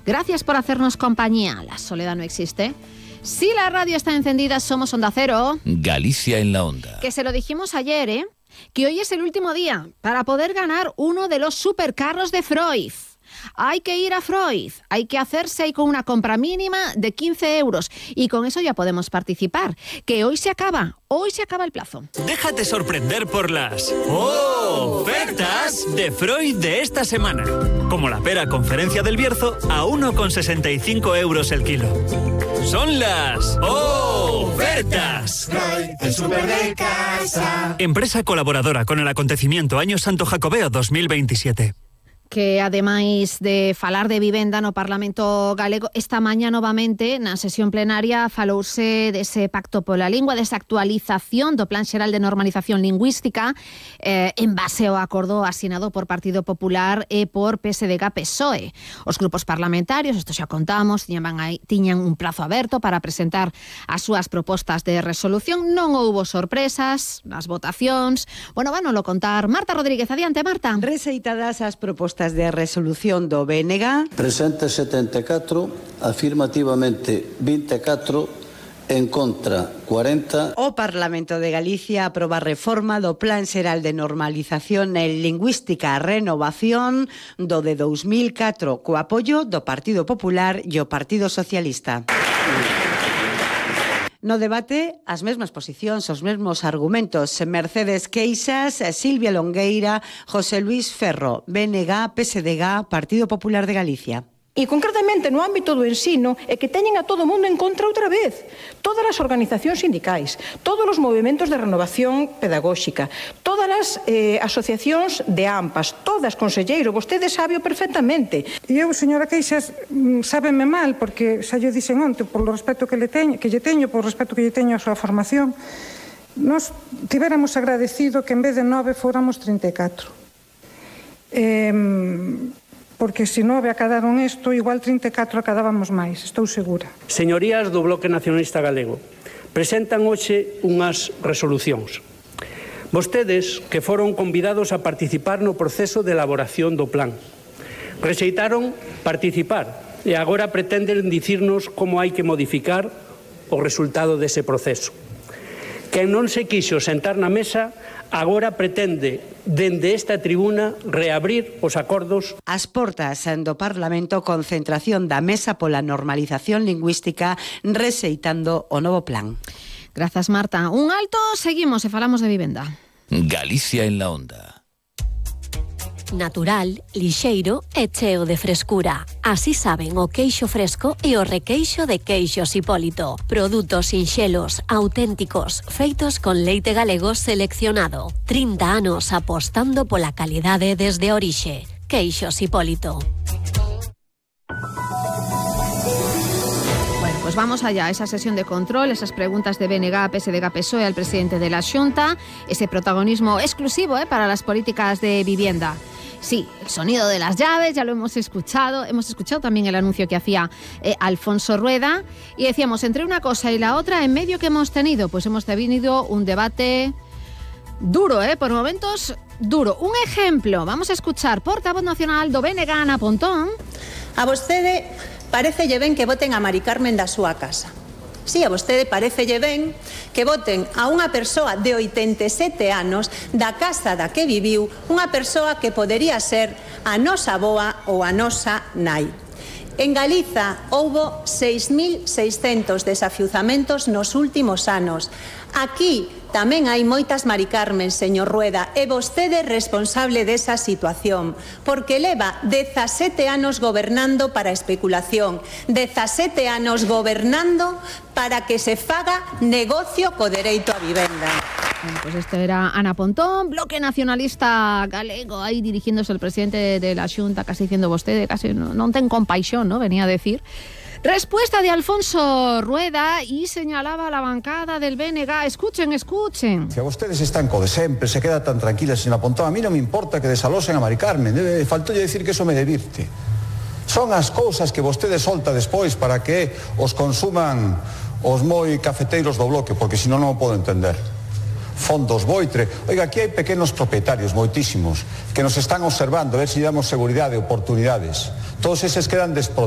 Gracias por hacernos compañía. La soledad no existe. Si la radio está encendida, somos Onda Cero. Galicia en la onda. Que se lo dijimos ayer, ¿eh? Que hoy es el último día para poder ganar uno de los supercarros de Freud. Hay que ir a Freud, hay que hacerse ahí con una compra mínima de 15 euros y con eso ya podemos participar, que hoy se acaba el plazo. Déjate sorprender por las ofertas de Freud de esta semana. Como la pera Conferencia del Bierzo a 1,65 euros el kilo. Son las ofertas. Freud, el super de casa. Empresa colaboradora con el acontecimiento Año Santo Jacobeo 2027. Que ademais de falar de vivenda no Parlamento Galego, esta mañá novamente na sesión plenaria falouse dese pacto pola lingua, desa actualización do Plan Xeral de Normalización Lingüística en base ao acordo asinado por Partido Popular e por PSDG-PSOE. Os grupos parlamentarios, isto xa contamos, tiñan un prazo aberto para presentar as súas propostas de resolución. Non houbo sorpresas nas votacións. Bueno, vanolo contar Marta Rodríguez. Adiante, Marta. Rexeitadas as propostas de resolución do BNG. Presente 74, afirmativamente 24, en contra 40. O Parlamento de Galicia aproba a reforma do Plan Xeral de Normalización en Lingüística e Renovación do de 2004 co apoio do Partido Popular e o Partido Socialista. No debate, as mesmas posicións, os mesmos argumentos. Mercedes Queixas, Silvia Longueira, José Luis Ferro, BNG, PSDG, Partido Popular de Galicia. E concretamente no ámbito do ensino é que teñen a todo o mundo en contra outra vez. Todas as organizacións sindicais, todos os movimentos de renovación pedagóxica, todas as asociacións de AMPAs, todas, conselleiro, vostede sabio perfectamente. E eu, señora Queixas, sábeme mal, porque xa lle dixen onte, polo respeto que lle teño, por respeto que lle teño a súa formación, nos tivéramos agradecido que en vez de 9 fóramos 34. Porque se 9 acadaron isto, igual 34 acadábamos máis, estou segura. Señorías do Bloque Nacionalista Galego, presentan hoxe unhas resolucións. Vostedes, que foron convidados a participar no proceso de elaboración do plan, rexeitaron participar e agora pretenden dicirnos como hai que modificar o resultado dese proceso. Quen non se quixo sentar na mesa agora pretende, dende esta tribuna, reabrir os acordos. As portas do Parlamento, concentración da Mesa pola Normalización Lingüística, rexeitando o novo plan. Grazas, Marta. Un alto, seguimos e falamos de vivenda. Galicia en la onda. Natural, lixeiro e cheo de frescura. Así saben o queixo fresco e o requeixo de Queixos Hipólito. Produtos sinxelos, auténticos, feitos con leite galego seleccionado. 30 anos apostando pola calidade desde a orixe. Queixos Hipólito. Bueno, pues vamos allá, esa sesión de control, esas preguntas de BNG, PSDG, PSOE al presidente de la Xunta, ese protagonismo exclusivo para las políticas de vivienda. Sí, el sonido de las llaves, ya lo hemos escuchado también el anuncio que hacía Alfonso Rueda, y decíamos, entre una cosa y la otra, en medio que hemos tenido un debate duro, por momentos duro. Un ejemplo, vamos a escuchar, portavoz nacional do BNG, Ana Pontón. A vostede parecelle ben que voten a Mari Carmen da súa casa. Si, a vostede parecelle ben que voten a unha persoa de 87 anos da casa da que viviu, unha persoa que podería ser a nosa avoa ou a nosa nai. En Galiza houbo 6.600 desafiuzamentos nos últimos anos. Aquí tamén hai moitas Mari Carmen, señor Rueda, e vostede é responsable desa situación, porque leva 17 anos gobernando para a especulación, 17 anos gobernando para que se faga negocio co dereito a vivenda. Bueno, pues esto era Ana Pontón, Bloque Nacionalista Galego, ahí dirigiéndose al presidente de la Xunta, casi diciendo vostede, casi non ten compaixón, ¿no? Venía a decir. Respuesta de Alfonso Rueda y señalaba a la bancada del BNG. Escuchen. Si a ustedes están co de sempre, se queda tan tranquila, señora Pontón, a mí non me importa que desalosen a Mari Carmen, faltoulle decir que eso me divirte. Son as cousas que vostedes solta despois para que os consuman os moi cafeteiros do Bloque, porque senón non o podo entender. Fondos Boitre. Oiga, aquí hai pequenos propietarios, moitísimos, que nos están observando, a ver se damos seguridade e oportunidades. Todos eses quedan desprotegidos.